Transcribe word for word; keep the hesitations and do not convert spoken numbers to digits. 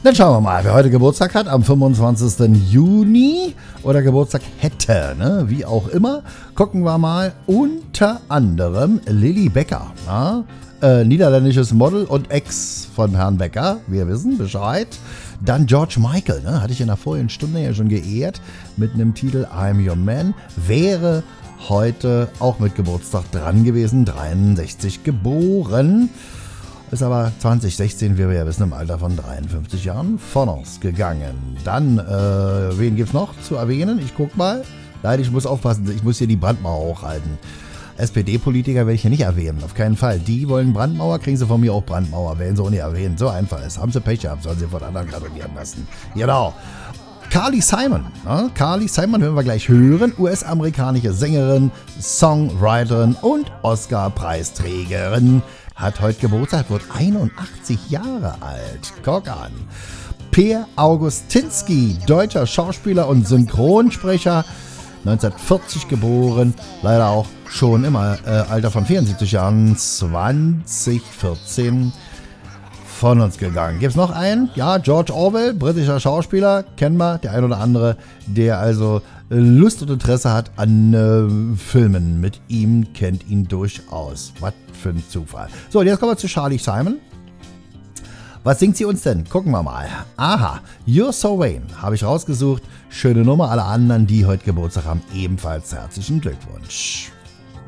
Dann schauen wir mal, wer heute Geburtstag hat, am fünfundzwanzigsten Juni oder Geburtstag hätte, ne? Wie auch immer. Gucken wir mal, unter anderem Lilly Becker, ja? äh, niederländisches Model und Ex von Herrn Becker, wir wissen Bescheid. Dann George Michael, ne? Hatte ich in der vorigen Stunde ja schon geehrt, mit einem Titel I'm Your Man, wäre heute auch mit Geburtstag dran gewesen, dreiundsechzig geboren. Ist aber zwanzig sechzehn, wie wir ja wissen, im Alter von dreiundfünfzig Jahren von uns gegangen. Dann, äh, wen gibt's noch zu erwähnen? Ich guck mal. Leider, ich muss aufpassen, ich muss hier die Brandmauer hochhalten. S P D-Politiker werde ich hier nicht erwähnen, auf keinen Fall. Die wollen Brandmauer, kriegen sie von mir auch Brandmauer, werden sie auch nicht erwähnen. So einfach ist. Haben sie Pech gehabt, sollen sie von anderen gratulieren lassen. Genau. Carly Simon. Ne? Carly Simon hören wir gleich hören. U S-amerikanische Sängerin, Songwriterin und Oscar-Preisträgerin. Hat heute Geburtstag, wird einundachtzig Jahre alt. Guck an. Per Augustinski, deutscher Schauspieler und Synchronsprecher, neunzehnhundertvierzig geboren, leider auch schon im äh, Alter von vierundsiebzig Jahren, zwanzig vierzehn von uns gegangen. Gibt es noch einen? Ja, George Orwell, britischer Schauspieler, kennen wir, der ein oder andere, der also Lust und Interesse hat an äh, Filmen mit ihm, kennt ihn durchaus. Was für ein Zufall. So, und jetzt kommen wir zu Carly Simon. Was singt sie uns denn? Gucken wir mal. Aha, You're So Vain habe ich rausgesucht. Schöne Nummer. Alle anderen, die heute Geburtstag haben, ebenfalls herzlichen Glückwunsch.